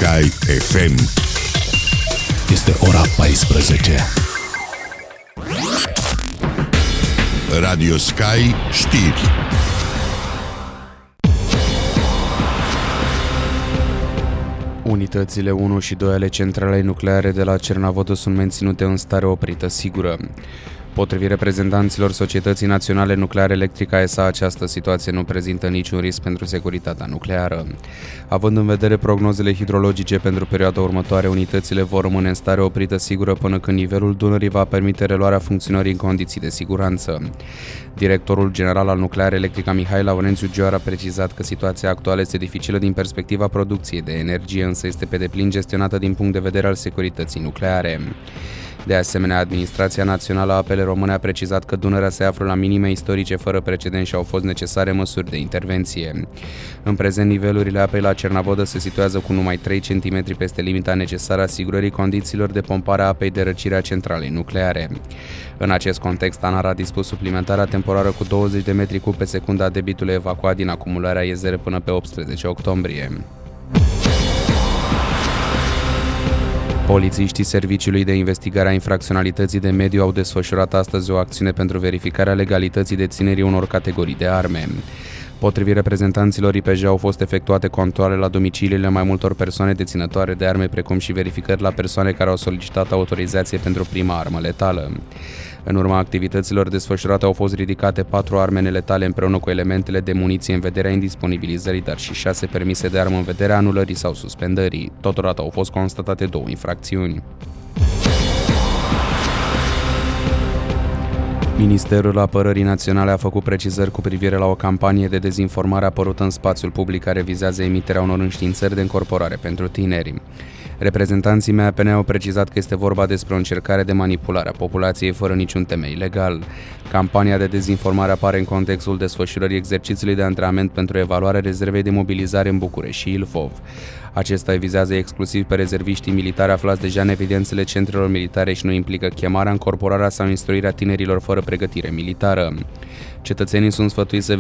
Sky FM. Este ora 14. Radio Sky știri. Unitățile 1 și 2 ale centralei nucleare de la Cernavodă sunt menținute în stare oprită sigură. Potrivit reprezentanților Societății Naționale Nucleare Electrica SA, această situație nu prezintă niciun risc pentru securitatea nucleară. Având în vedere prognozele hidrologice pentru perioada următoare, unitățile vor rămâne în stare oprită sigură până când nivelul Dunării va permite reluarea funcționării în condiții de siguranță. Directorul general al Nuclear Electrica Mihai Laurențiu Gioara a precizat că situația actuală este dificilă din perspectiva producției de energie, însă este pe deplin gestionată din punct de vedere al securității nucleare. De asemenea, Administrația Națională a Apele Române a precizat că Dunărea se află la minime istorice fără precedent și au fost necesare măsuri de intervenție. În prezent, nivelurile apei la Cernavodă se situează cu numai 3 cm peste limita necesară asigurării condițiilor de pompare a apei de răcire a centralei nucleare. În acest context, ANAR a dispus suplimentarea temporară cu 20 de metri cub pe secundă a debitului evacuat din acumularea Iezere până pe 18 octombrie. Polițiștii Serviciului de Investigare a Infracționalității de Mediu au desfășurat astăzi o acțiune pentru verificarea legalității deținerii unor categorii de arme. Potrivit reprezentanților IPJ, au fost efectuate controale la domiciliile mai multor persoane deținătoare de arme, precum și verificări la persoane care au solicitat autorizație pentru prima armă letală. În urma activităților desfășurate au fost ridicate 4 arme neletale împreună cu elementele de muniție în vederea indisponibilizării, dar și 6 permise de armă în vederea anulării sau suspendării. Totodată au fost constatate 2 infracțiuni. Ministerul Apărării Naționale a făcut precizări cu privire la o campanie de dezinformare apărută în spațiul public care vizează emiterea unor înștiințări de încorporare pentru tineri. Reprezentanții MAPN au precizat că este vorba despre o încercare de manipulare a populației fără niciun temei legal. Campania de dezinformare apare în contextul desfășurării exercițiului de antrenament pentru evaluarea rezervei de mobilizare în București și Ilfov. Acesta vizează exclusiv pe rezerviștii militari aflați deja în evidențele centrelor militare și nu implică chemarea, încorporarea sau instruirea tinerilor fără pregătire militară. Cetățenii sunt sfătuiți să